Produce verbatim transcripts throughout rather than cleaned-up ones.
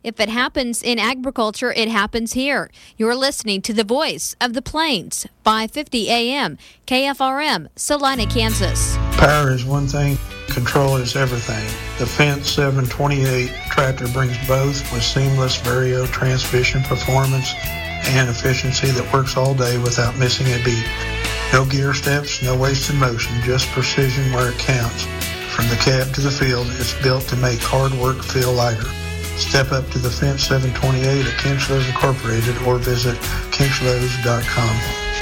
If it happens in agriculture, it happens here. You're listening to the voice of the Plains, five fifty A M, K F R M, Salina, Kansas. Power is one thing, control is everything. The Fendt seven twenty-eight tractor brings both with seamless Vario transmission performance and efficiency that works all day without missing a beat. No gear steps, no wasted motion, just precision where it counts. From the cab to the field, it's built to make hard work feel lighter. Step up to the Fendt seven twenty-eight at Kinchlows Incorporated or visit kinchlows dot com.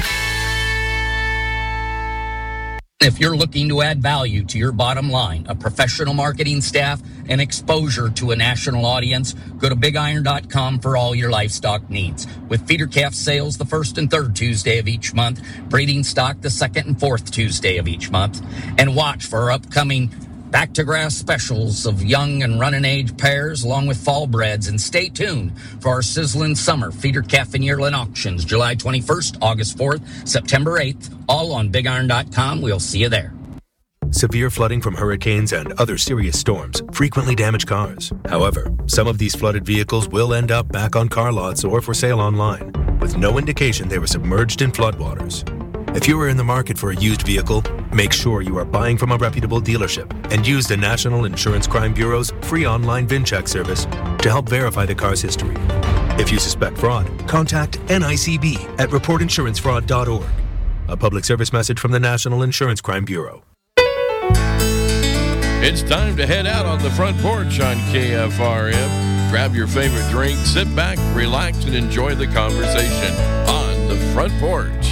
If you're looking to add value to your bottom line, a professional marketing staff, and exposure to a national audience, go to big iron dot com for all your livestock needs. With feeder calf sales the first and third Tuesday of each month, breeding stock the second and fourth Tuesday of each month, and watch for upcoming back-to-grass specials of young and running age pairs along with fall breds, and stay tuned for our sizzling summer feeder calf and yearling auctions July twenty-first, August fourth, September eighth, all on big iron dot com. We'll see you there. Severe flooding from hurricanes and other serious storms frequently damage cars. However, some of these flooded vehicles will end up back on car lots or for sale online, with no indication they were submerged in floodwaters. If you are in the market for a used vehicle, make sure you are buying from a reputable dealership and use the National Insurance Crime Bureau's free online VinCheck service to help verify the car's history. If you suspect fraud, contact N I C B at report insurance fraud dot org. A public service message from the National Insurance Crime Bureau. It's time to head out on the front porch on K F R M. Grab your favorite drink, sit back, relax, and enjoy the conversation on the front porch.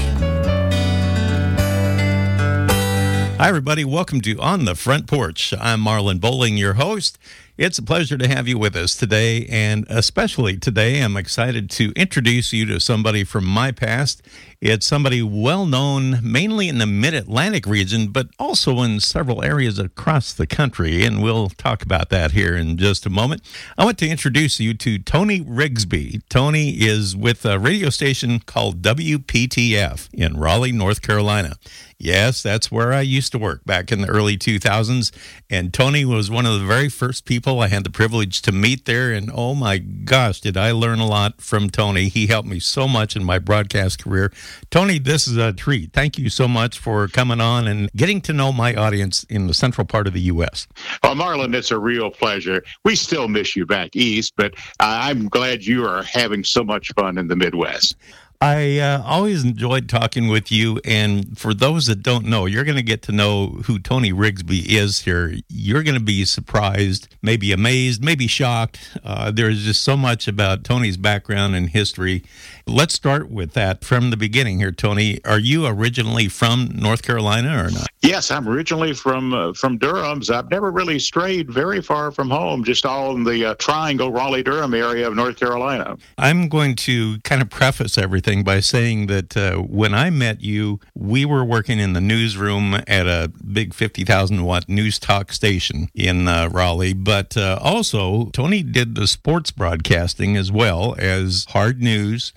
Hi, everybody. Welcome to On the Front Porch. I'm Marlon Bowling, your host. It's a pleasure to have you with us today, and especially today, I'm excited to introduce you to somebody from my past. It's somebody well-known mainly in the Mid-Atlantic region, but also in several areas across the country, and we'll talk about that here in just a moment. I want to introduce you to Tony Rigsby. Tony is with a radio station called W P T F in Raleigh, North Carolina. Yes, that's where I used to work back in the early two thousands, and Tony was one of the very first people I had the privilege to meet there, and oh my gosh, did I learn a lot from Tony. He helped me so much in my broadcast career. Tony, this is a treat. Thank you so much for coming on and getting to know my audience in the central part of the U S. Well, Marlon, it's a real pleasure. We still miss you back east, but I'm glad you are having so much fun in the Midwest. I uh, always enjoyed talking with you, and for those that don't know, you're going to get to know who Tony Rigsby is here. You're going to be surprised, maybe amazed, maybe shocked. Uh, there's just so much about Tony's background and history. Let's start with that from the beginning here, Tony. Are you originally from North Carolina or not? Yes, I'm originally from uh, from Durham. I've never really strayed very far from home, just all in the uh, Triangle, Raleigh-Durham area of North Carolina. I'm going to kind of preface everything by saying that uh, when I met you, we were working in the newsroom at a big fifty thousand watt news talk station in uh, Raleigh, but uh, also Tony did the sports broadcasting as well as hard news.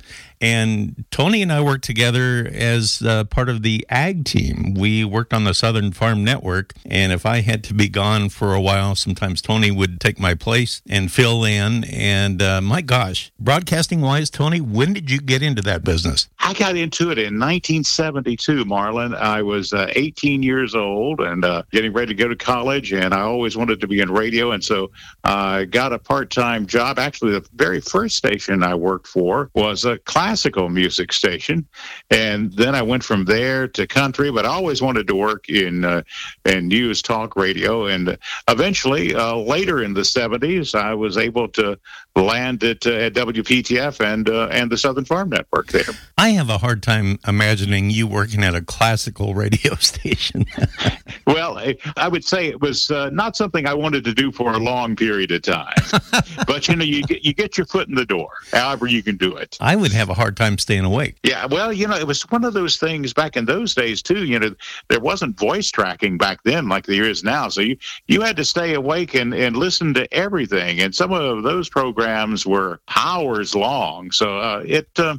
And Tony and I worked together as uh, part of the ag team. We worked on the Southern Farm Network, and if I had to be gone for a while, sometimes Tony would take my place and fill in. And uh, my gosh, broadcasting-wise, Tony, when did you get into that business? I got into it in nineteen seventy-two, Marlon. I was uh, eighteen years old and uh, getting ready to go to college, and I always wanted to be in radio, and so I uh, got a part-time job. Actually, the very first station I worked for was a classical music station, and then I went from there to country, but I always wanted to work in uh, in news talk radio, and eventually, uh, later in the seventies, I was able to land at, uh, at W P T F and uh, and the Southern Farm Network there. I have a hard time imagining you working at a classical radio station. Well, I would say it was uh, not something I wanted to do for a long period of time. But, you know, you get, you get your foot in the door, however you can do it. I would have a hard time staying awake. Yeah, well, you know, it was one of those things back in those days, too. You know, there wasn't voice tracking back then like there is now. So you, you had to stay awake and, and listen to everything. And some of those programs were hours long. So uh, it, uh,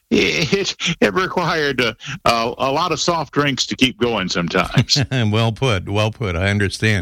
it it required uh, uh, a lot of soft drinks to keep going sometimes. Well put. Well put. I understand.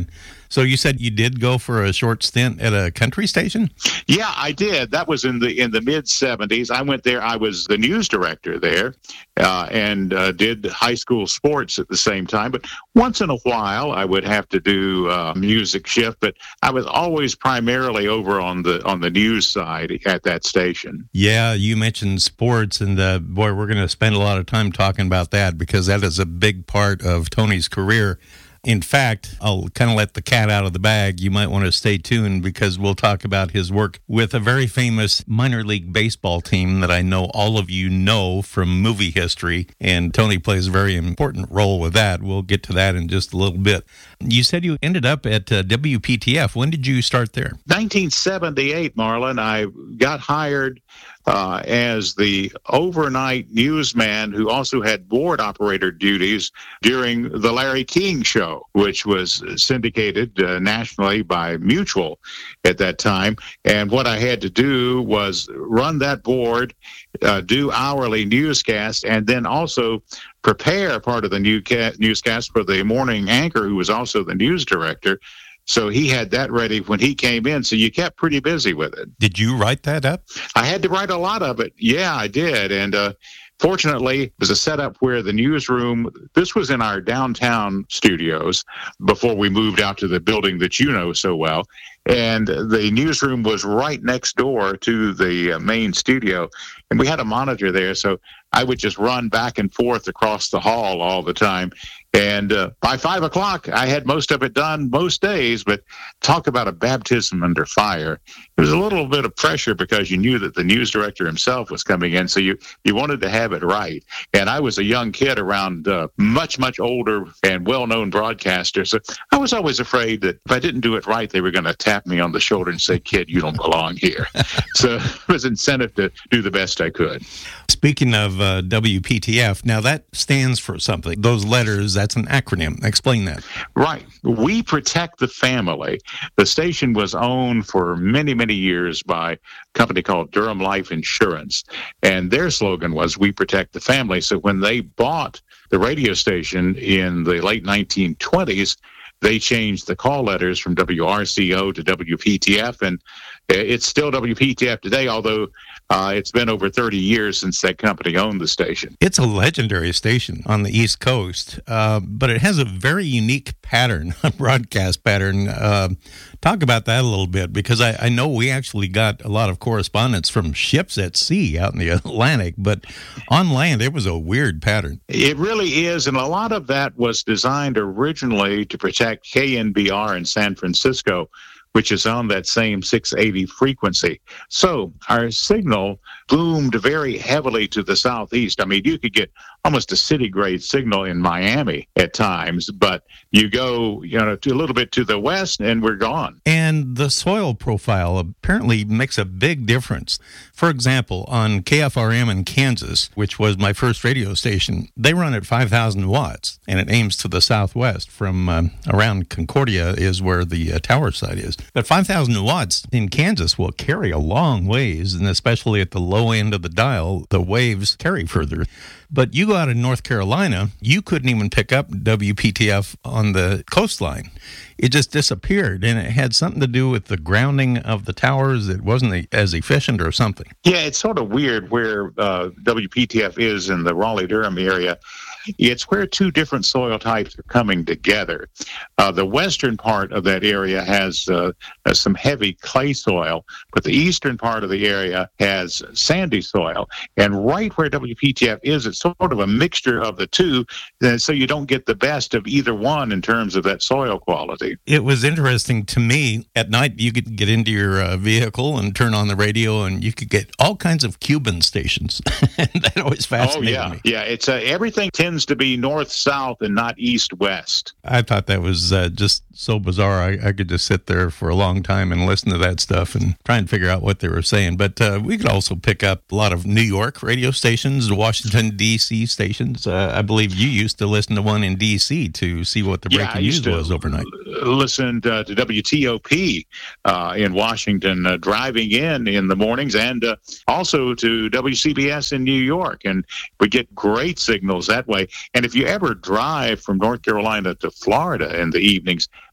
So you said you did go for a short stint at a country station? Yeah, I did. That was in the in the mid seventies. I went there. I was the news director there, uh, and uh, did high school sports at the same time. But once in a while, I would have to do uh, music shift. But I was always primarily over on the on the news side at that station. Yeah, you mentioned sports, and uh, boy, we're going to spend a lot of time talking about that because that is a big part of Tony's career. In fact, I'll kind of let the cat out of the bag. You might want to stay tuned because we'll talk about his work with a very famous minor league baseball team that I know all of you know from movie history, and Tony plays a very important role with that. We'll get to that in just a little bit. You said you ended up at uh, W P T F. When did you start there? nineteen seventy-eight, Marlon. I got hired uh, as the overnight newsman who also had board operator duties during the Larry King Show, which was syndicated uh, nationally by Mutual at that time. And what I had to do was run that board, uh, do hourly newscasts, and then also prepare part of the new ca- newscast for the morning anchor, who was also the news director. So he had that ready when he came in. So you kept pretty busy with it. Did you write that up? I had to write a lot of it. Yeah, I did. And uh, fortunately, it was a setup where the newsroom, this was in our downtown studios before we moved out to the building that you know so well. And the newsroom was right next door to the uh, main studio. And we had a monitor there. So I would just run back and forth across the hall all the time. And uh, by five o'clock, I had most of it done most days. But talk about a baptism under fire. It was a little bit of pressure because you knew that the news director himself was coming in. So you, you wanted to have it right. And I was a young kid around uh, much, much older and well-known broadcasters. So I was always afraid that if I didn't do it right, they were going to tap me on the shoulder and say, "Kid, you don't belong here." So it was incentive to do the best I could. Speaking of uh, W P T F, now that stands for something. Those letters, that's an acronym. Explain that. Right. We protect the family. The station was owned for many, many years by a company called Durham Life Insurance. And their slogan was, "We protect the family." So when they bought the radio station in the late nineteen twenties, they changed the call letters from W R C O to W P T F, and it's still W P T F today, although uh, it's been over thirty years since that company owned the station. It's a legendary station on the East Coast, uh, but it has a very unique pattern, a broadcast pattern. Uh, talk about that a little bit, because I, I know we actually got a lot of correspondence from ships at sea out in the Atlantic, but on land, it was a weird pattern. It really is, and a lot of that was designed originally to protect K N B R in San Francisco, which is on that same six eighty frequency. So our signal boomed very heavily to the southeast. I mean, you could get almost a city-grade signal in Miami at times, but you go, you know, to a little bit to the west, and we're gone. And the soil profile apparently makes a big difference. For example, on K F R M in Kansas, which was my first radio station, they run at five thousand watts, and it aims to the southwest. From um, around Concordia is where the uh, tower site is. But five thousand watts in Kansas will carry a long ways, and especially at the low end of the dial, the waves carry further. But you go out in North Carolina, you couldn't even pick up W P T F on the coastline. It just disappeared, and it had something to do with the grounding of the towers. It wasn't as efficient or something. Yeah, it's sort of weird where uh, W P T F is in the Raleigh-Durham area. It's where two different soil types are coming together. Uh, the western part of that area has uh, uh, some heavy clay soil, but the eastern part of the area has sandy soil. And right where W P T F is, it's sort of a mixture of the two, uh, so you don't get the best of either one in terms of that soil quality. It was interesting to me. At night, you could get into your uh, vehicle and turn on the radio, and you could get all kinds of Cuban stations. And that always fascinated oh, yeah. me. Yeah, it's uh, everything tends to be north-south and not east-west. I thought that was uh, just so bizarre. I, I could just sit there for a long time and listen to that stuff and try and figure out what they were saying. But uh, we could also pick up a lot of New York radio stations, Washington, D C stations. Uh, I believe you used to listen to one in D C to see what the breaking yeah, news was overnight. Listened uh, to W T O P uh, in Washington, uh, driving in in the mornings, and uh, also to W C B S in New York. And we get great signals that way. And if you ever drive from North Carolina to Florida in the evenings,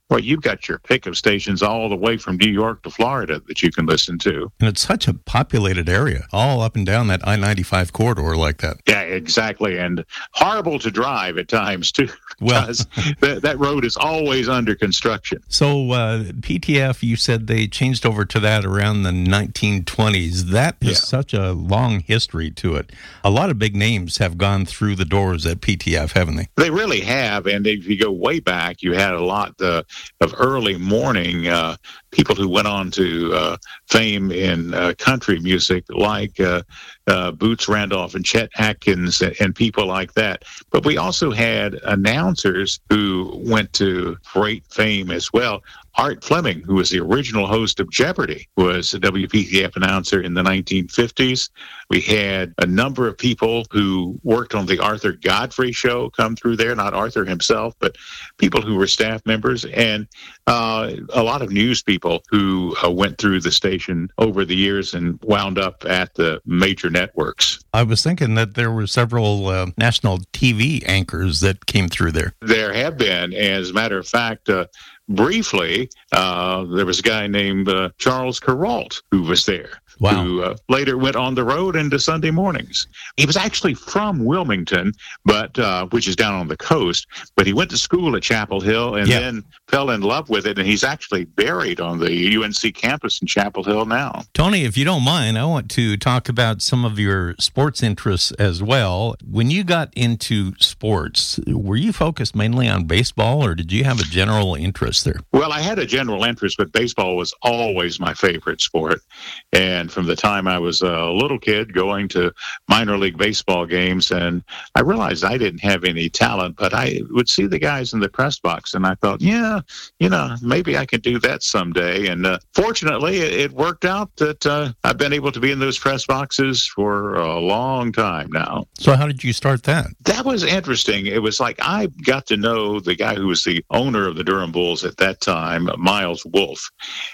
well, you've got your pick of stations all the way from New York to Florida that you can listen to. And it's such a populated area, all up and down that I ninety-five corridor like that. Yeah, exactly. And horrible to drive at times, too, because well, that, that road is always under construction. So uh, P T F, you said they changed over to that around the nineteen twenties. That is yeah. such a long history to it. A lot of big names have gone through the doors at P T F, haven't they? They really have. And if you go way back, you had a lot uh, of early morning uh, people who went on to uh, fame in uh, country music, like uh, uh, Boots Randolph and Chet Atkins and, and people like that. But we also had announcers who went to great fame as well. Art Fleming, who was the original host of Jeopardy, was a W P T F announcer in the nineteen fifties. We had a number of people who worked on the Arthur Godfrey show come through there, not Arthur himself, but people who were staff members, and uh, a lot of news people who uh, went through the station over the years and wound up at the major networks. I was thinking that there were several uh, national T V anchors that came through there. There have been. As a matter of fact, uh, briefly, uh, there was a guy named uh, Charles Kuralt who was there. Wow. Who uh, later went on the road into Sunday mornings. He was actually from Wilmington, but uh, which is down on the coast, but he went to school at Chapel Hill and yeah. then fell in love with it, and he's actually buried on the U N C campus in Chapel Hill now. Tony, if you don't mind, I want to talk about some of your sports interests as well. When you got into sports, were you focused mainly on baseball, or did you have a general interest there? Well, I had a general interest, but baseball was always my favorite sport, and from the time I was a little kid going to minor league baseball games, and I realized I didn't have any talent, but I would see the guys in the press box, and I thought, yeah, you know, maybe I could do that someday. And uh, fortunately, it, it worked out that uh, I've been able to be in those press boxes for a long time now. So how did you start that? That was interesting. It was like I got to know the guy who was the owner of the Durham Bulls at that time, Miles Wolf,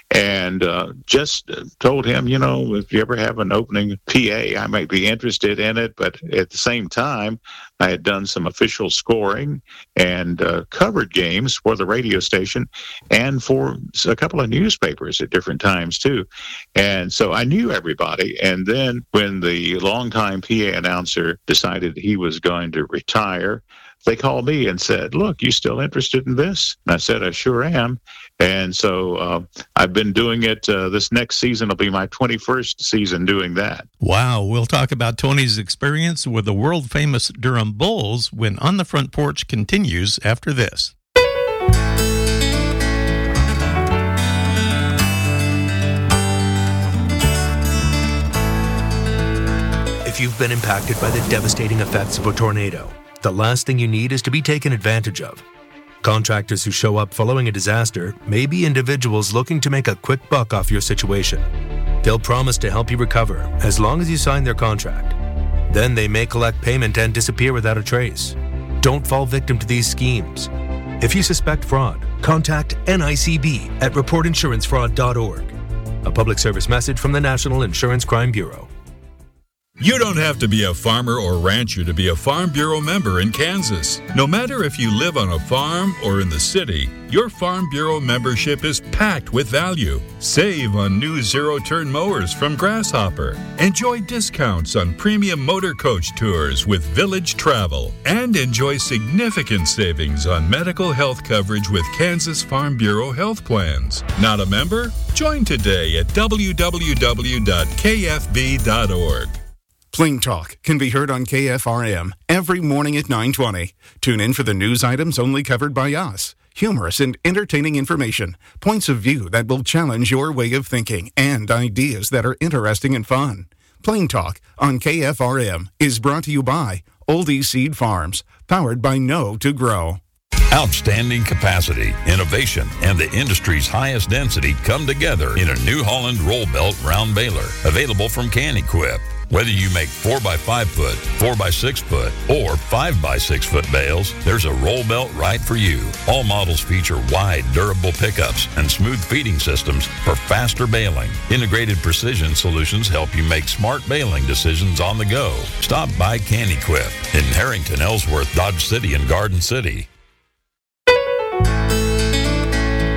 and uh, just told him, you know, if you ever have an opening P A, I might be interested in it. But at the same time, I had done some official scoring and uh, covered games for the radio station and for a couple of newspapers at different times, too. And so I knew everybody. And then when the longtime P A announcer decided he was going to retire, they called me and said, look, you still interested in this? And I said, I sure am. And so uh, I've been doing it. Uh, this next season will be my twenty-first season doing that. Wow. We'll talk about Tony's experience with the world-famous Durham Bulls when On the Front Porch continues after this. If you've been impacted by the devastating effects of a tornado, the last thing you need is to be taken advantage of. Contractors who show up following a disaster may be individuals looking to make a quick buck off your situation. They'll promise to help you recover as long as you sign their contract. Then they may collect payment and disappear without a trace. Don't fall victim to these schemes. If you suspect fraud, contact N I C B at report insurance fraud dot org. A public service message from the National Insurance Crime Bureau. You don't have to be a farmer or rancher to be a Farm Bureau member in Kansas. No matter if you live on a farm or in the city, your Farm Bureau membership is packed with value. Save on new zero-turn mowers from Grasshopper. Enjoy discounts on premium motor coach tours with Village Travel. And enjoy significant savings on medical health coverage with Kansas Farm Bureau health plans. Not a member? Join today at w w w dot k f b dot org. Plain Talk can be heard on K F R M every morning at nine twenty. Tune in for the news items only covered by us. Humorous and entertaining information, points of view that will challenge your way of thinking, and ideas that are interesting and fun. Plain Talk on K F R M is brought to you by Oldie Seed Farms, powered by Know to Grow. Outstanding capacity, innovation, and the industry's highest density come together in a New Holland roll belt round baler, available from Can-Equip. Whether you make four by five foot, four by six foot, or five by six foot bales, there's a roll belt right for you. All models feature wide, durable pickups and smooth feeding systems for faster baling. Integrated Precision Solutions help you make smart baling decisions on the go. Stop by Can-Equip in Harrington, Ellsworth, Dodge City, and Garden City.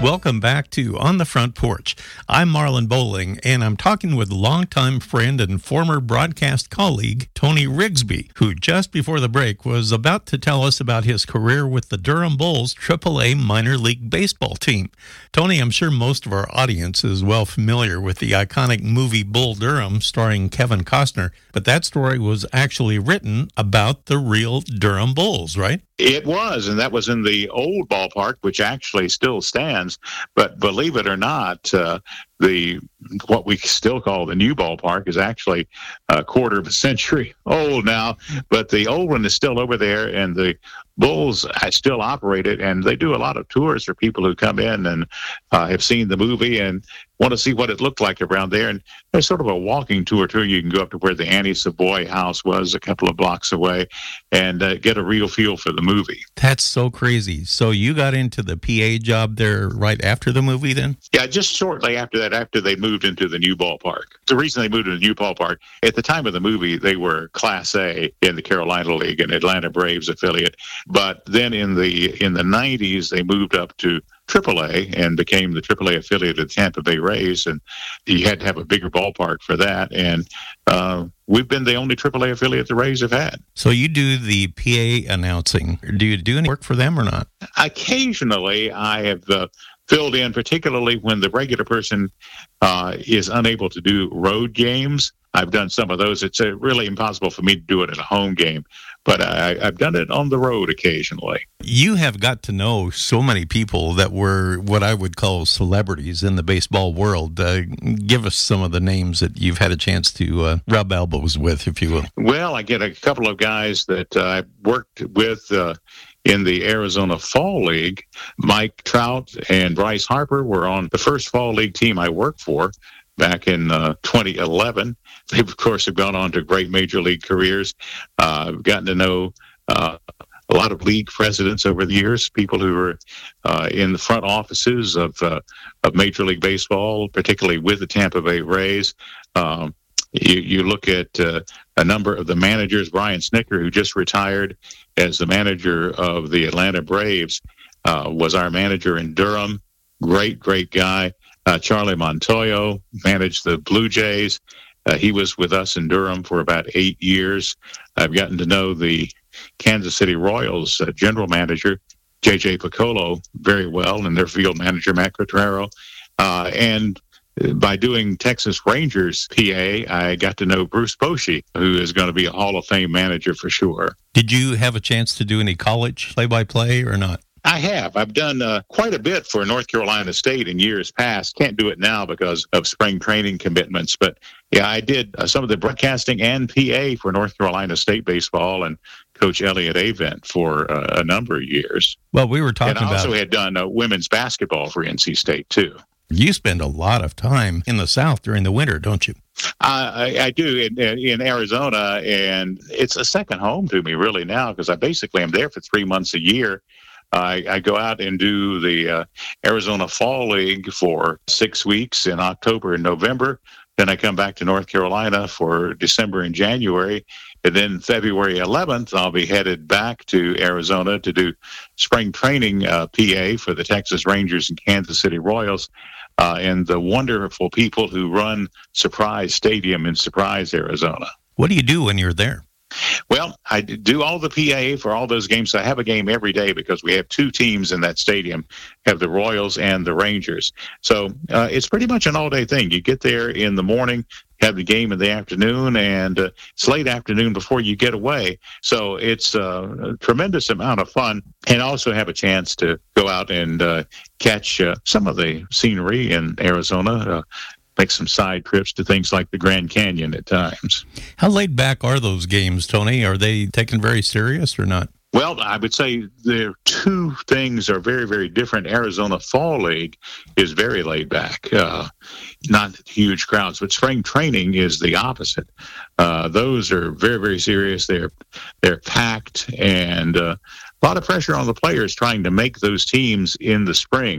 Welcome back to On the Front Porch. I'm Marlon Bowling, and I'm talking with longtime friend and former broadcast colleague, Tony Rigsby, who just before the break was about to tell us about his career with the Durham Bulls triple A minor league baseball team. Tony, I'm sure most of our audience is well familiar with the iconic movie Bull Durham starring Kevin Costner, but that story was actually written about the real Durham Bulls, right? It was, and that was in the old ballpark, which actually still stands. But believe it or not, uh, the what we still call the new ballpark is actually a quarter of a century old now. But the old one is still over there, and the Bulls still operate it, and they do a lot of tours for people who come in and uh, have seen the movie and want to see what it looked like around there. And there's sort of a walking tour, too. You can go up to where the Annie Savoy house was a couple of blocks away and uh, get a real feel for the movie. That's so crazy. So you got into the P A job there right after the movie then? Yeah, just shortly after that, after they moved into the new ballpark. The reason they moved into the new ballpark, at the time of the movie, they were Class A in the Carolina League, an Atlanta Braves affiliate. But then in the in the nineties, they moved up to triple A and became the triple A affiliate of the Tampa Bay Rays, and you had to have a bigger ballpark for that. And uh, we've been the only triple A affiliate the Rays have had. So you do the P A announcing. Do you do any work for them or not? Occasionally, I have uh, filled in, particularly when the regular person uh, is unable to do road games. I've done some of those. It's uh, really impossible for me to do it at a home game, but I, I've done it on the road occasionally. You have got to know so many people that were what I would call celebrities in the baseball world. Uh, give us some of the names that you've had a chance to uh, rub elbows with, if you will. Well, I get a couple of guys that uh, I worked with uh, in the Arizona Fall League. Mike Trout and Bryce Harper were on the first Fall League team I worked for back in uh, twenty eleven. They, of course, have gone on to great major league careers. Uh, I've gotten to know uh, a lot of league presidents over the years, people who were uh, in the front offices of uh, of Major League Baseball, particularly with the Tampa Bay Rays. Um, you, you look at uh, a number of the managers, Brian Snicker, who just retired as the manager of the Atlanta Braves, uh, was our manager in Durham. Great, great guy. Uh, Charlie Montoyo managed the Blue Jays. Uh, he was with us in Durham for about eight years. I've gotten to know the Kansas City Royals uh, general manager, J J Piccolo, very well, and their field manager, Matt Quatraro. Uh, and by doing Texas Rangers P A, I got to know Bruce Bochy, who is going to be a Hall of Fame manager for sure. Did you have a chance to do any college play-by-play or not? I have. I've done uh, quite a bit for North Carolina State in years past. Can't do it now because of spring training commitments. But, yeah, I did uh, some of the broadcasting and P A for North Carolina State baseball and Coach Elliott Avent for uh, a number of years. Well, we were talking about... And I also had done uh, women's basketball for N C State, too. You spend a lot of time in the South during the winter, don't you? Uh, I, I do in, in Arizona, and it's a second home to me really now because I basically am there for three months a year. I, I go out and do the uh, Arizona Fall League for six weeks in October and November. Then I come back to North Carolina for December and January. And then February eleventh, I'll be headed back to Arizona to do spring training uh, P A for the Texas Rangers and Kansas City Royals uh, and the wonderful people who run Surprise Stadium in Surprise, Arizona. What do you do when you're there? Well, I do all the P A for all those games. I have a game every day because we have two teams in that stadium, have the Royals and the Rangers. So uh, it's pretty much an all-day thing. You get there in the morning, have the game in the afternoon, and uh, it's late afternoon before you get away. So it's uh, a tremendous amount of fun, and also have a chance to go out and uh, catch uh, some of the scenery in Arizona, uh, make some side trips to things like the Grand Canyon at times. How laid back are those games, Tony? Are they taken very serious or not? Well, I would say there are two things are very, very different. Arizona Fall League is very laid back, uh, not huge crowds, but spring training is the opposite. Uh, those are very, very serious. They're they're packed, and uh, a lot of pressure on the players trying to make those teams in the spring.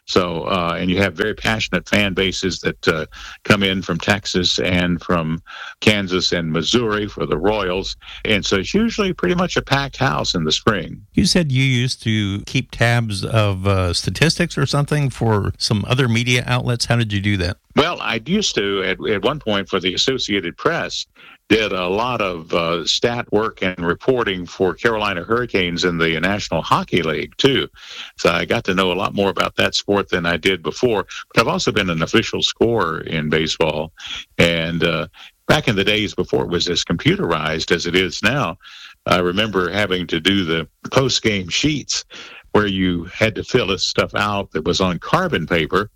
So, uh, and you have very passionate fan bases that uh, come in from Texas and from Kansas and Missouri for the Royals. And so it's usually pretty much a packed house in the spring. You said you used to keep tabs of uh, statistics or something for some other media outlets. How did you do that? Well, I used to, at, at one point for the Associated Press, did a lot of uh, stat work and reporting for Carolina Hurricanes in the National Hockey League, too. So I got to know a lot more about that sport than I did before. But I've also been an official scorer in baseball. And uh, back in the days before it was as computerized as it is now, I remember having to do the post-game sheets where you had to fill this stuff out that was on carbon paper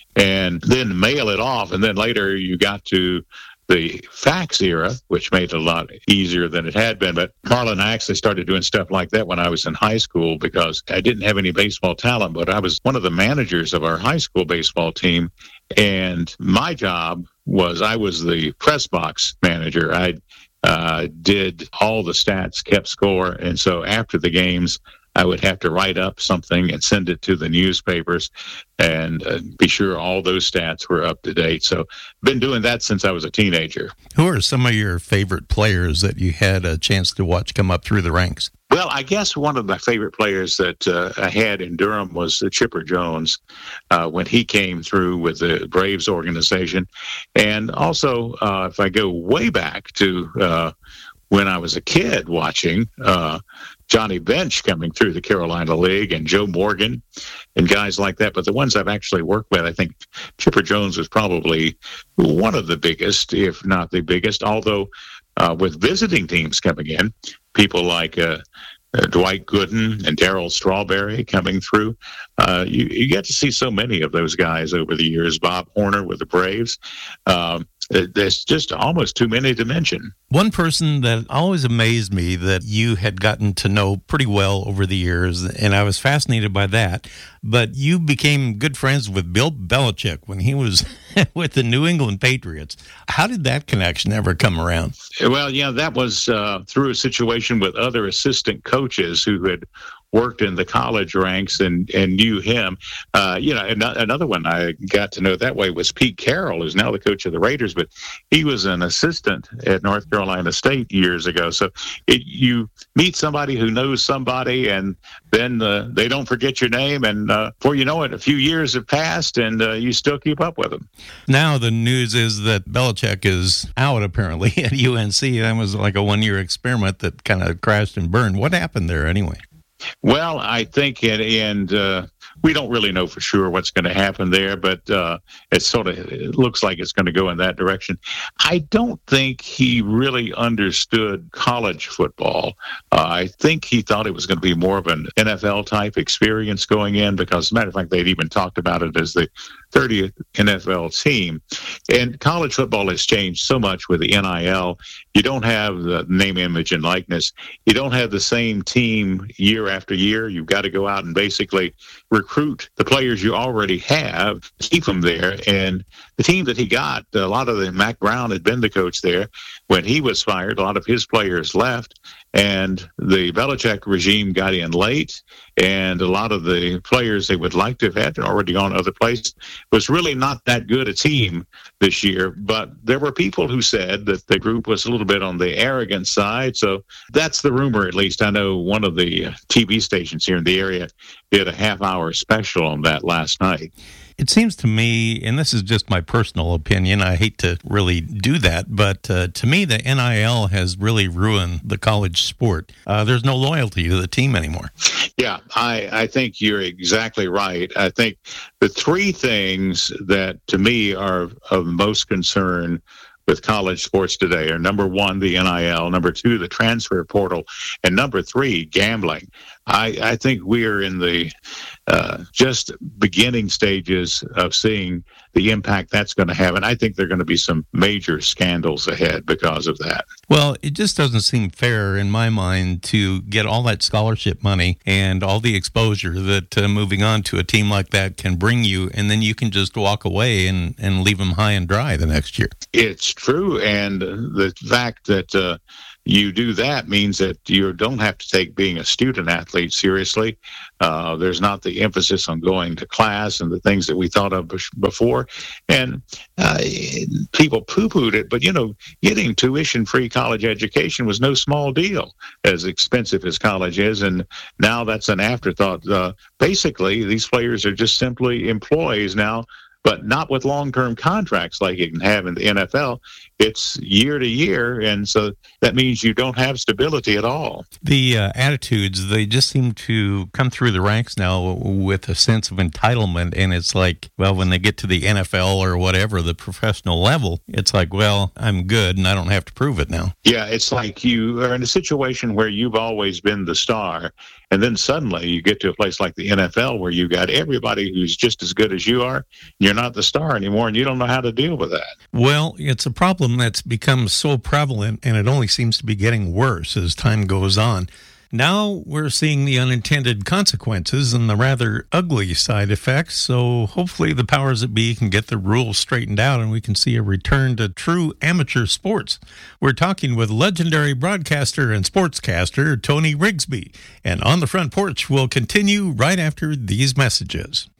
and then mail it off. And then later you got to the fax era, which made it a lot easier than it had been. But Marlon, I actually started doing stuff like that when I was in high school because I didn't have any baseball talent, but I was one of the managers of our high school baseball team. And my job was I was the press box manager. I uh, did all the stats, kept score. And so after the games, I would have to write up something and send it to the newspapers and uh, be sure all those stats were up to date. So been doing that since I was a teenager. Who are some of your favorite players that you had a chance to watch come up through the ranks? Well, I guess one of my favorite players that uh, I had in Durham was uh, Chipper Jones uh, when he came through with the Braves organization. And also, uh, if I go way back to uh, when I was a kid watching uh, Johnny Bench coming through the Carolina League and Joe Morgan and guys like that. But the ones I've actually worked with, I think Chipper Jones was probably one of the biggest, if not the biggest, although uh, with visiting teams coming in, people like uh, uh, Dwight Gooden and Darryl Strawberry coming through, uh, you, you get to see so many of those guys over the years. Bob Horner with the Braves. Um, There's just almost too many to mention. One person that always amazed me that you had gotten to know pretty well over the years, and I was fascinated by that, but you became good friends with Bill Belichick when he was with the New England Patriots. How did that connection ever come around? Well, yeah, that was uh, through a situation with other assistant coaches who had worked in the college ranks and, and knew him. Uh, you know, another one I got to know that way was Pete Carroll, who's now the coach of the Raiders, but he was an assistant at North Carolina State years ago. So it, you meet somebody who knows somebody, and then uh, they don't forget your name. And uh, before you know it, a few years have passed, and uh, you still keep up with them. Now the news is that Belichick is out, apparently, at U N C. That was like a one-year experiment that kind of crashed and burned. What happened there anyway? Well, I think, and, and uh, we don't really know for sure what's going to happen there, but uh, it sort of it looks like it's going to go in that direction. I don't think he really understood college football. Uh, I think he thought it was going to be more of an N F L-type experience going in because, as a matter of fact, they'd even talked about it as the thirtieth N F L team. And college football has changed so much with the N I L. You don't have the name, image, and likeness. You don't have the same team year after year. You've got to go out and basically recruit the players you already have, keep them there. And the team that he got, a lot of the Mac Brown had been the coach there. When he was fired, a lot of his players left. And the Belichick regime got in late, and a lot of the players they would like to have had already gone other places. It was really not that good a team this year, but there were people who said that the group was a little bit on the arrogant side. So that's the rumor, at least. I know one of the T V stations here in the area did a half-hour special on that last night. It seems to me, and this is just my personal opinion, I hate to really do that, but uh, to me, the N I L has really ruined the college sport. Uh, there's no loyalty to the team anymore. Yeah, I, I think you're exactly right. I think the three things that, to me, are of most concern with college sports today are, number one, the N I L, number two, the transfer portal, and number three, gambling. I, I think we are in the uh, just beginning stages of seeing the impact that's going to have, and I think there are going to be some major scandals ahead because of that. Well, it just doesn't seem fair in my mind to get all that scholarship money and all the exposure that uh, moving on to a team like that can bring you, and then you can just walk away and, and leave them high and dry the next year. It's true, and the fact that uh, you do that means that you don't have to take being a student athlete seriously. Uh, there's not the emphasis on going to class and the things that we thought of before. And uh, people poo-pooed it, but, you know, getting tuition-free college education was no small deal, as expensive as college is. And now that's an afterthought. Uh, basically, these players are just simply employees now, but not with long-term contracts like you can have in the N F L. It's year to year, and so that means you don't have stability at all. The uh, attitudes, they just seem to come through the ranks now with a sense of entitlement, and it's like, well, when they get to the N F L or whatever, the professional level, it's like, well, I'm good, and I don't have to prove it now. Yeah, it's like you are in a situation where you've always been the star, and then suddenly you get to a place like the N F L where you got everybody who's just as good as you are. You're not the star anymore, and you don't know how to deal with that. Well, it's a problem that's become so prevalent, and it only seems to be getting worse as time goes on. Now we're seeing the unintended consequences and the rather ugly side effects, so hopefully the powers that be can get the rules straightened out and we can see a return to true amateur sports. We're talking with legendary broadcaster and sportscaster Tony Rigsby, and On the Front Porch will continue right after these messages.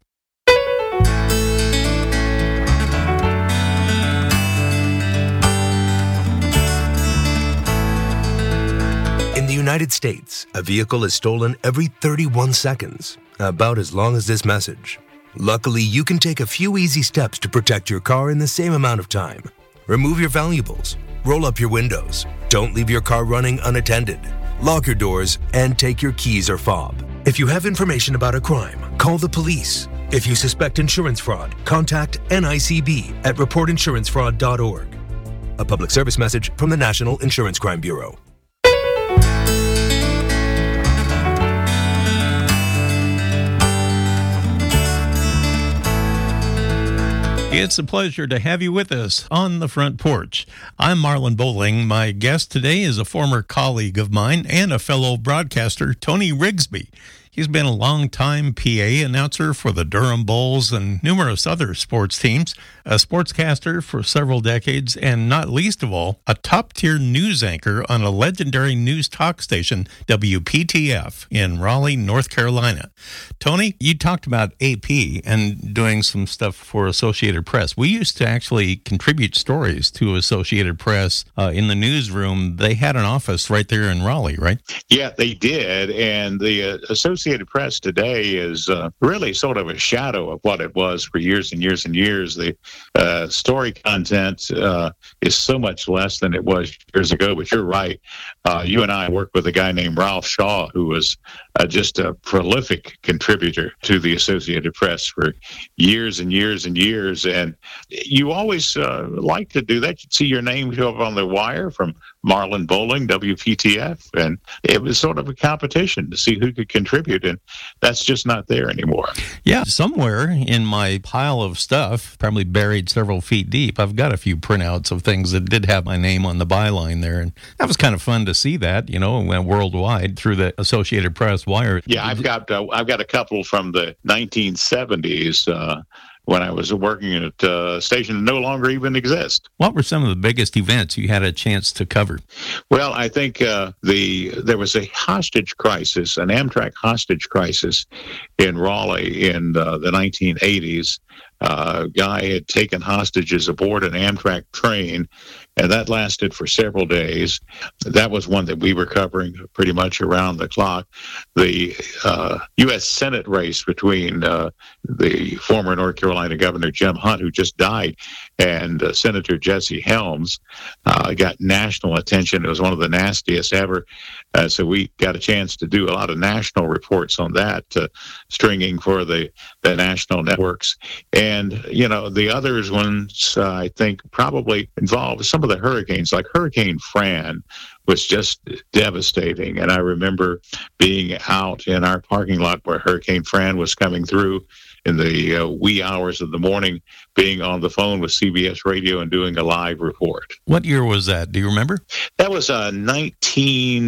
In the United States, a vehicle is stolen every thirty-one seconds, about as long as this message. Luckily, you can take a few easy steps to protect your car in the same amount of time. Remove your valuables, roll up your windows, don't leave your car running unattended, lock your doors, and take your keys or fob. If you have information about a crime, call the police. If you suspect insurance fraud, contact N I C B at report insurance fraud dot org. A public service message from the National Insurance Crime Bureau. It's a pleasure to have you with us on the Front Porch. I'm Marlon Bowling. My guest today is a former colleague of mine and a fellow broadcaster, Tony Rigsby. He's been a long-time P A announcer for the Durham Bulls and numerous other sports teams, a sportscaster for several decades, and not least of all, a top-tier news anchor on a legendary news talk station, W P T F, in Raleigh, North Carolina. Tony, you talked about A P and doing some stuff for Associated Press. We used to actually contribute stories to Associated Press uh, in the newsroom. They had an office right there in Raleigh, right? Yeah, they did, and the uh, Associated Press today is uh, really sort of a shadow of what it was for years and years and years. The uh, story content uh, is so much less than it was years ago, but you're right. Uh, you and I worked with a guy named Ralph Shaw, who was uh, just a prolific contributor to the Associated Press for years and years and years. And you always uh, like to do that. You'd see your name show up on the wire from Marlon Bowling, W P T F, and it was sort of a competition to see who could contribute, and that's just not there anymore. Yeah, somewhere in my pile of stuff, probably buried several feet deep, I've got a few printouts of things that did have my name on the byline there, and that was kind of fun to see that, you know, went worldwide through the Associated Press wire. Yeah, I've got uh, I've got a couple from the nineteen seventies. Uh, when I was working at a station that no longer even exists. What were some of the biggest events you had a chance to cover? Well, I think uh, the there was a hostage crisis, an Amtrak hostage crisis in Raleigh in uh, the nineteen eighties. Uh, a guy had taken hostages aboard an Amtrak train, and that lasted for several days. That was one that we were covering pretty much around the clock. The uh, U S Senate race between uh, the former North Carolina Governor Jim Hunt, who just died, and uh, Senator Jesse Helms uh, got national attention. It was one of the nastiest ever. Uh, so we got a chance to do a lot of national reports on that, uh, stringing for the, the national networks. And, you know, the others ones, uh, I think, probably involve some of the hurricanes, like Hurricane Fran was just devastating. And I remember being out in our parking lot where Hurricane Fran was coming through in the uh, wee hours of the morning, being on the phone with C B S Radio and doing a live report. What year was that? Do you remember? That was uh, nineteen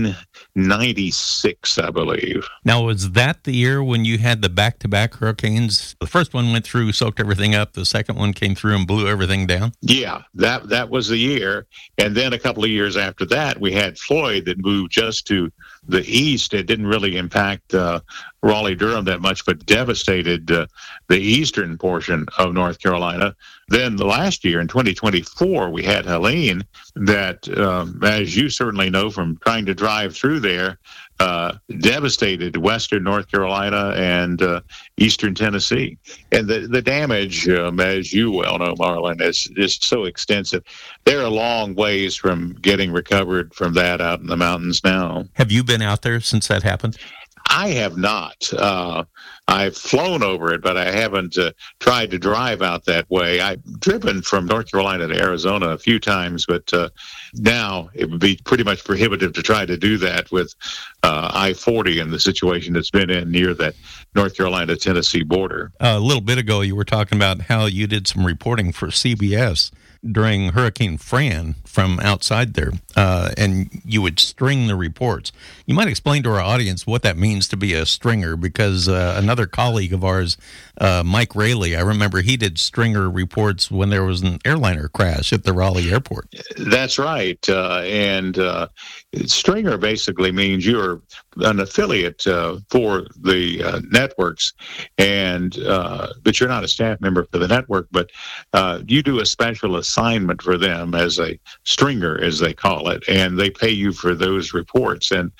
ninety-six, I believe. Now, was that the year when you had the back-to-back hurricanes? The first one went through, soaked everything up. The second one came through and blew everything down? Yeah, that that was the year. And then a couple of years after that, we had Floyd that moved just to the east. It didn't really impact uh, Raleigh-Durham that much, but devastated uh, the eastern portion of North Carolina. Then the last year, in twenty twenty-four, we had Helene that, um, as you certainly know from trying to drive through there, uh, devastated western North Carolina and uh, eastern Tennessee. And the, the damage, um, as you well know, Marlon, is, is so extensive. They're a long ways from getting recovered from that out in the mountains now. Have you been out there since that happened? I have not. Uh, I've flown over it, but I haven't uh, tried to drive out that way. I've driven from North Carolina to Arizona a few times, but uh, now it would be pretty much prohibitive to try to do that with uh, I forty and the situation that's been in near that North Carolina-Tennessee border. Uh, a little bit ago, you were talking about how you did some reporting for C B S during Hurricane Fran from outside there, uh, and you would string the reports. You might explain to our audience what that means to be a stringer, because uh, another colleague of ours, uh, Mike Rayleigh, I remember he did stringer reports when there was an airliner crash at the Raleigh airport. That's right. Uh, and uh, stringer basically means you're an affiliate uh, for the uh, networks, and uh, but you're not a staff member for the network, but uh, you do a special assignment for them as a stringer, as they call it, and they pay you for those reports. And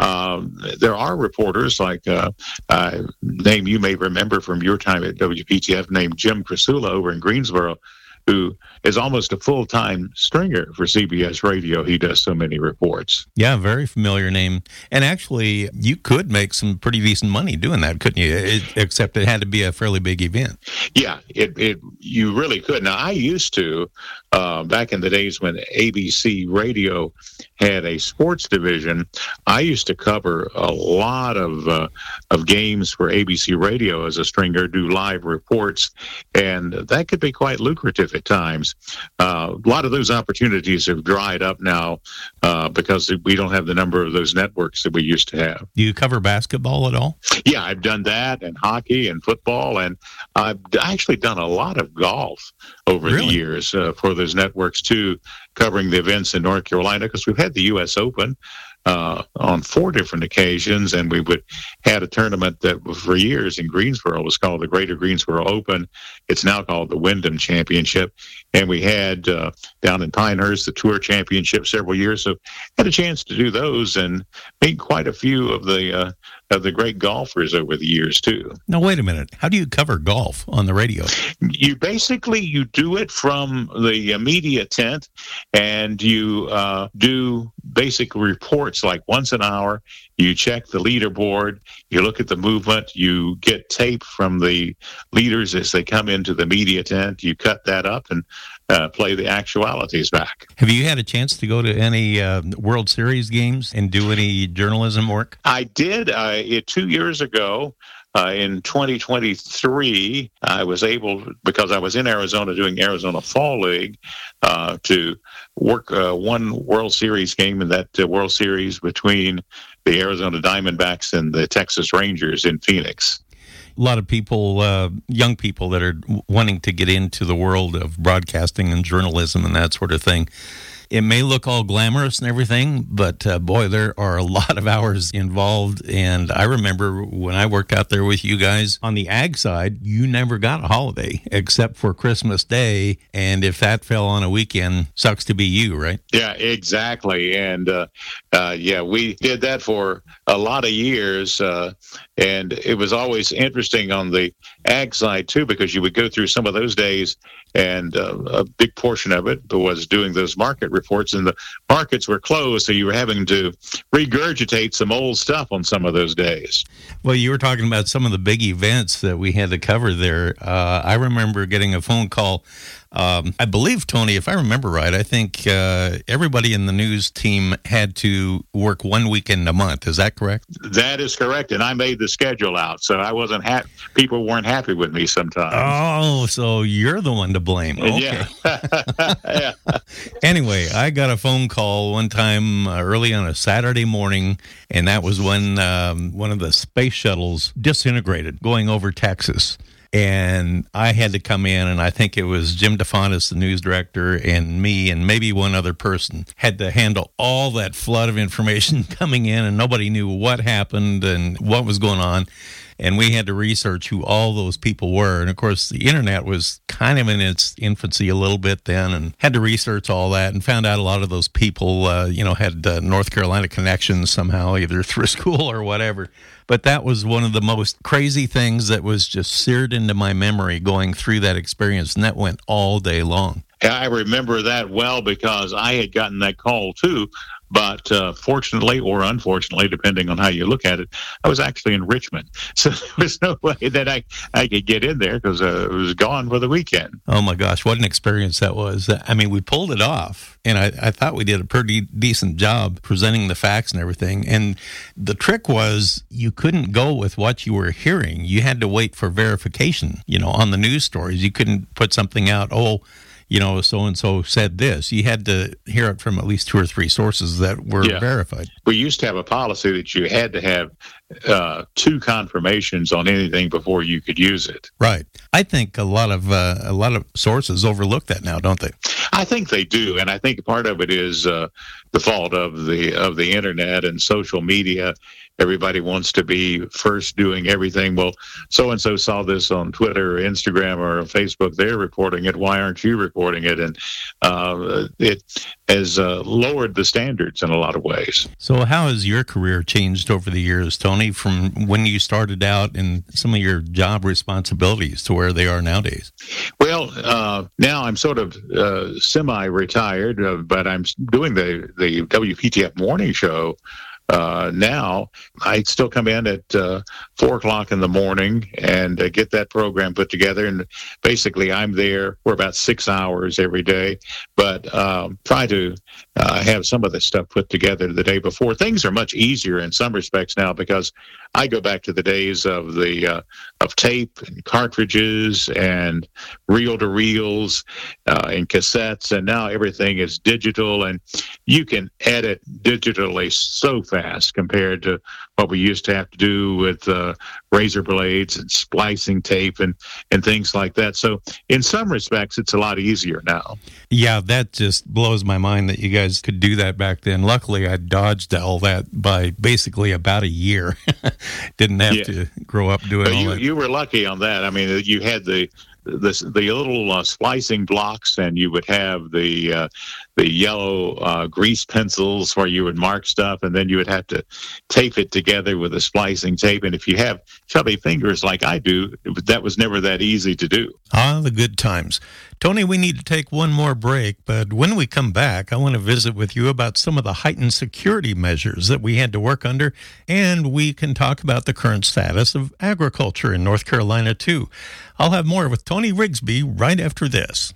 um, there are reporters like uh, a name you may remember from your time at W P T F named Jim Krasula over in Greensboro, who is almost a full-time stringer for C B S Radio. He does so many reports. Yeah, very familiar name. And actually, you could make some pretty decent money doing that, couldn't you? It, except it had to be a fairly big event. Yeah, it, it you really could. Now, I used to, uh, back in the days when A B C Radio had a sports division, I used to cover a lot of uh, of games for A B C Radio as a stringer, do live reports, and that could be quite lucrative at times. Uh, a lot of those opportunities have dried up now uh, because we don't have the number of those networks that we used to have. Do you cover basketball at all? Yeah, I've done that, and hockey and football, and I've actually done a lot of golf over Really? the years uh, for those networks too, covering the events in North Carolina, because we've had the U S Open uh, on four different occasions, and we would had a tournament that for years in Greensboro was called the Greater Greensboro Open. It's now called the Wyndham Championship, and we had uh, down in Pinehurst the Tour Championship several years. So had a chance to do those and meet quite a few of the uh, of the great golfers over the years too. Now, wait a minute. How do you cover golf on the radio? You basically, you do it from the uh, media tent, and you uh, do basic reports like once an hour. You check the leaderboard, you look at the movement, you get tape from the leaders as they come into the media tent, you cut that up and uh, play the actualities back. Have you had a chance to go to any uh, World Series games and do any journalism work? I did uh, it two years ago. Uh, in twenty twenty-three, I was able, because I was in Arizona doing Arizona Fall League, uh, to work uh, one World Series game in that uh, World Series between the Arizona Diamondbacks and the Texas Rangers in Phoenix. A lot of people, uh, young people that are wanting to get into the world of broadcasting and journalism and that sort of thing. It may look all glamorous and everything, but uh, boy, there are a lot of hours involved. And I remember when I worked out there with you guys on the ag side, you never got a holiday except for Christmas Day. And if that fell on a weekend, sucks to be you, right? Yeah, exactly. And uh, uh, yeah, we did that for a lot of years. Uh, and it was always interesting on the ag side, too, because you would go through some of those days, and uh, a big portion of it was doing those market reports, and the markets were closed, so you were having to regurgitate some old stuff on some of those days. Well, you were talking about some of the big events that we had to cover there. Uh, I remember getting a phone call Um, I believe, Tony, if I remember right, I think uh, everybody in the news team had to work one weekend a month. Is that correct? That is correct, and I made the schedule out, so I wasn't happy. People weren't happy with me sometimes. Oh, so you're the one to blame. Okay. Yeah. Yeah. Anyway, I got a phone call one time uh, early on a Saturday morning, and that was when um, one of the space shuttles disintegrated going over Texas. And I had to come in, and I think it was Jim DeFontis, the news director, and me, and maybe one other person, had to handle all that flood of information coming in, and nobody knew what happened and what was going on. And we had to research who all those people were. And, of course, the Internet was kind of in its infancy a little bit then, and had to research all that and found out a lot of those people, uh, you know, had uh, North Carolina connections somehow, either through school or whatever. But that was one of the most crazy things that was just seared into my memory going through that experience, and that went all day long. I remember that well because I had gotten that call, too. But uh, fortunately or unfortunately, depending on how you look at it, I was actually in Richmond. So there was no way that I, I could get in there because uh, it was gone for the weekend. Oh, my gosh. What an experience that was. I mean, we pulled it off, and I, I thought we did a pretty decent job presenting the facts and everything. And the trick was you couldn't go with what you were hearing. You had to wait for verification, you know, on the news stories. You couldn't put something out, oh, you know, so-and-so said this. You had to hear it from at least two or three sources that were yeah. verified. We used to have a policy that you had to have uh, two confirmations on anything before you could use it. Right. I think a lot of uh, a lot of sources overlook that now, don't they? I think they do, and I think part of it is uh, the fault of the of the internet and social media. Everybody wants to be first doing everything. Well, so-and-so saw this on Twitter or Instagram or Facebook. They're reporting it. Why aren't you reporting it? And uh, it has uh, lowered the standards in a lot of ways. So how has your career changed over the years, Tony, from when you started out and some of your job responsibilities to where they are nowadays? Well, uh, now I'm sort of uh, semi-retired, uh, but I'm doing the, the W P T F morning show. Uh, now, I still come in at uh, four o'clock in the morning and uh, get that program put together. And basically, I'm there for about six hours every day, but um, try to uh, have some of the stuff put together the day before. Things are much easier in some respects now because I go back to the days of the uh, of tape and cartridges and reel-to-reels uh, and cassettes, and now everything is digital, and you can edit digitally so fast compared to what we used to have to do with uh, razor blades and splicing tape and, and things like that. So in some respects, it's a lot easier now. Yeah, that just blows my mind that you guys could do that back then. Luckily, I dodged all that by basically about a year. Didn't have yeah. to grow up doing but all you, that. You were lucky on that. I mean, you had the the, the little uh, splicing blocks, and you would have the uh, the yellow uh, grease pencils where you would mark stuff, and then you would have to tape it together with a splicing tape. And if you have chubby fingers like I do, that was never that easy to do. Ah, the good times. Tony, we need to take one more break, but when we come back, I want to visit with you about some of the heightened security measures that we had to work under, and we can talk about the current status of agriculture in North Carolina, too. I'll have more with Tony Rigsby right after this.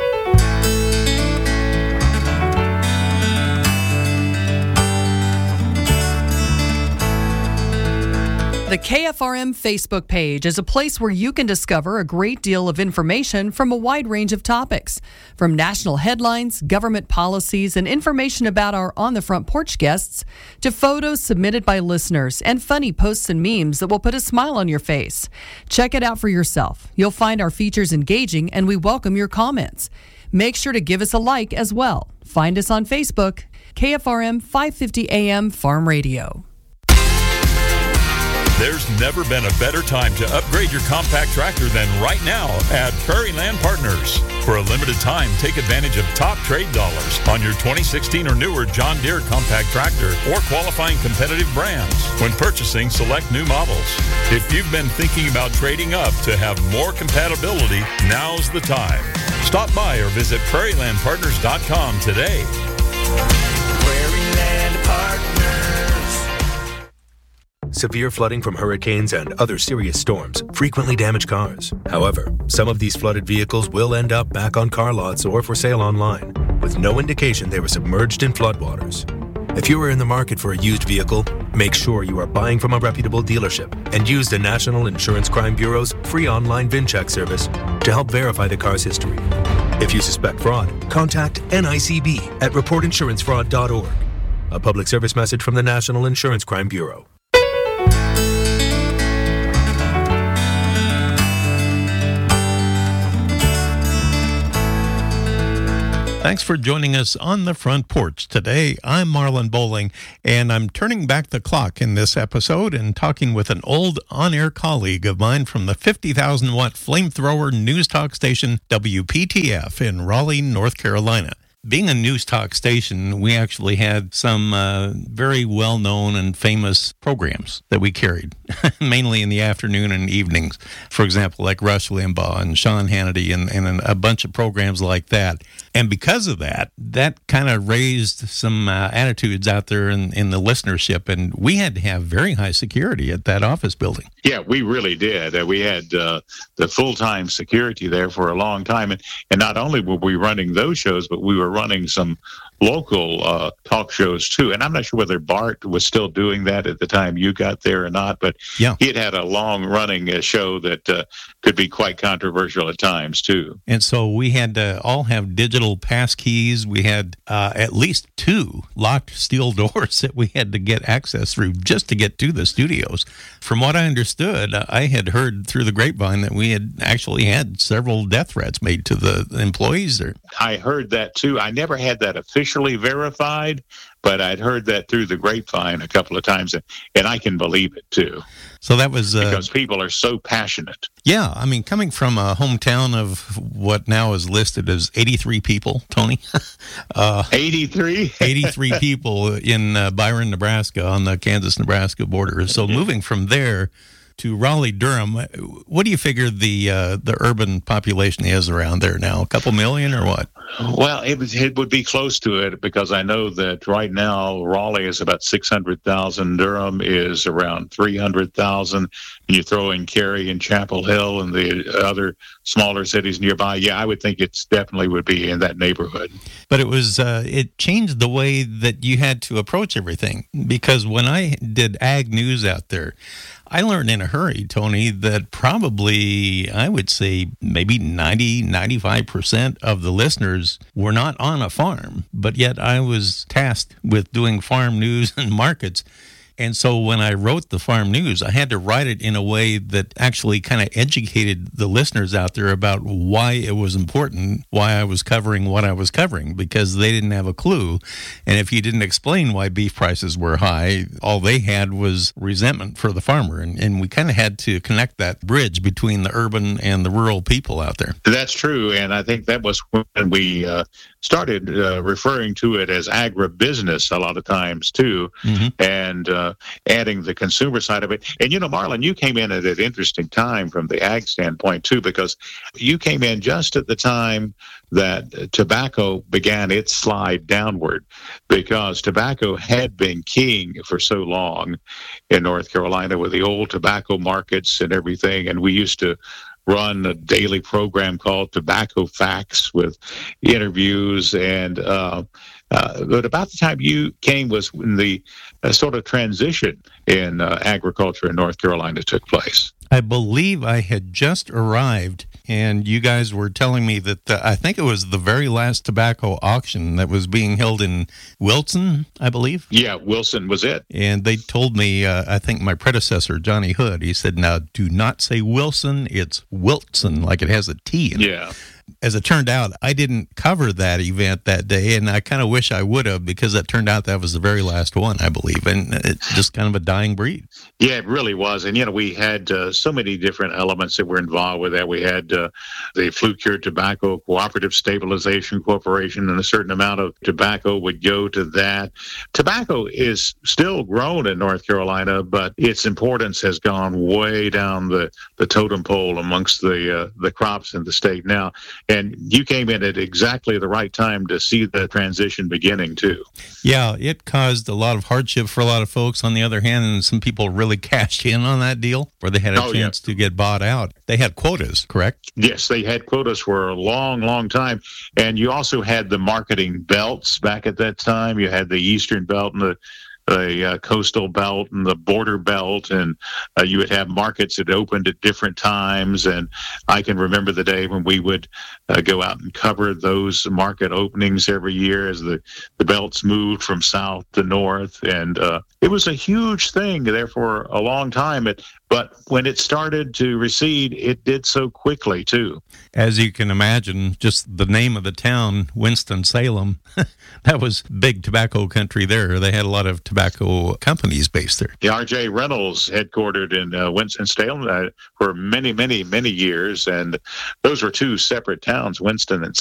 The K F R M Facebook page is a place where you can discover a great deal of information from a wide range of topics, from national headlines, government policies, and information about our On the Front Porch guests, to photos submitted by listeners and funny posts and memes that will put a smile on your face. Check it out for yourself. You'll find our features engaging, and we welcome your comments. Make sure to give us a like as well. Find us on Facebook, K F R M five fifty A M Farm Radio. There's never been a better time to upgrade your compact tractor than right now at Prairie Land Partners. For a limited time, take advantage of top trade dollars on your twenty sixteen or newer John Deere compact tractor or qualifying competitive brands when purchasing select new models. If you've been thinking about trading up to have more compatibility, now's the time. Stop by or visit prairie land partners dot com today. Prairie Land Partners. severe flooding from hurricanes and other serious storms frequently damage cars. However, some of these flooded vehicles will end up back on car lots or for sale online, with no indication they were submerged in floodwaters. If you are in the market for a used vehicle, make sure you are buying from a reputable dealership and use the National Insurance Crime Bureau's free online VIN check service to help verify the car's history. If you suspect fraud, contact N I C B at report insurance fraud dot org. A public service message from the National Insurance Crime Bureau. Thanks for joining us on the front porch today. I'm Marlon Bowling, and I'm turning back the clock in this episode and talking with an old on-air colleague of mine from the fifty thousand watt flamethrower news talk station W P T F in Raleigh, North Carolina. Being a news talk station, we actually had some uh, very well-known and famous programs that we carried, mainly in the afternoon and evenings. For example, like Rush Limbaugh and Sean Hannity and, and a bunch of programs like that. And because of that, that kind of raised some uh, attitudes out there in, in the listenership, and we had to have very high security at that office building. Yeah, we really did. Uh, we had uh, the full-time security there for a long time, and, and not only were we running those shows, but we were running some local uh, talk shows too. And I'm not sure whether Bart was still doing that at the time you got there or not, but yeah. he had had a long-running uh, show that uh, could be quite controversial at times too. And so we had to all have digital pass keys. We had uh, at least two locked steel doors that we had to get access through just to get to the studios. From what I understood, I had heard through the grapevine that we had actually had several death threats made to the employees there. I heard that too. I never had that officially verified, but I'd heard that through the grapevine a couple of times, and I can believe it too. So that was... Uh, because people are so passionate. Yeah, I mean, coming from a hometown of what now is listed as eighty-three people, Tony. uh, eighty-three? eighty-three people in uh, Byron, Nebraska, on the Kansas-Nebraska border. So moving from there to Raleigh-Durham, what do you figure the uh, the urban population is around there now? A couple million or what? Well, it, was, it would be close to it, because I know that right now Raleigh is about six hundred thousand. Durham is around three hundred thousand. And you throw in Cary and Chapel Hill and the other smaller cities nearby, yeah, I would think it's definitely would be in that neighborhood. But it was uh, it changed the way that you had to approach everything, because when I did ag news out there, I learned in a hurry, Tony, that probably, I would say, maybe ninety, ninety-five percent of the listeners were not on a farm, but yet I was tasked with doing farm news and markets. And so when I wrote the farm news, I had to write it in a way that actually kind of educated the listeners out there about why it was important, why I was covering what I was covering, because they didn't have a clue. And if you didn't explain why beef prices were high, all they had was resentment for the farmer. And, and we kind of had to connect that bridge between the urban and the rural people out there. That's true. And I think that was when we uh, started uh, referring to it as agribusiness a lot of times too. Mm-hmm. And uh, adding the consumer side of it. And, you know, Marlon, you came in at an interesting time from the ag standpoint, too, because you came in just at the time that tobacco began its slide downward, because tobacco had been king for so long in North Carolina with the old tobacco markets and everything. And we used to run a daily program called Tobacco Facts with interviews. And uh, uh, but about the time you came was when the uh, sort of transition in uh, agriculture in North Carolina took place. I believe I had just arrived, and you guys were telling me that the, I think it was the very last tobacco auction that was being held in Wilson, I believe. Yeah, Wilson was it. And they told me, uh, I think my predecessor, Johnny Hood, he said, now do not say Wilson, it's Wilson, like it has a T in it. Yeah. As it turned out, I didn't cover that event that day, and I kind of wish I would have, because it turned out that was the very last one, I believe, and it's just kind of a dying breed. Yeah, it really was. And, you know, we had uh, so many different elements that were involved with that. We had uh, the Fluke Tobacco Cooperative Stabilization Corporation, and a certain amount of tobacco would go to that. Tobacco is still grown in North Carolina, but its importance has gone way down the, the totem pole amongst the uh, the crops in the state. Now, and you came in at exactly the right time to see the transition beginning, too. Yeah, it caused a lot of hardship for a lot of folks. On the other hand, and some people really cashed in on that deal where they had a Oh, chance yeah. to get bought out. They had quotas, correct? Yes, they had quotas for a long, long time. And you also had the marketing belts back at that time. You had the Eastern Belt and the the uh, coastal belt and the border belt, and uh, you would have markets that opened at different times. And I can remember the day when we would uh, go out and cover those market openings every year as the, the belts moved from south to north. And uh, it was a huge thing there for a long time. It, but when it started to recede, it did so quickly, too. As you can imagine, just the name of the town, Winston-Salem, that was big tobacco country there. They had a lot of tobacco companies based there. The R J Reynolds headquartered in uh, Winston-Salem uh, for many, many, many years, and those were two separate towns, Winston and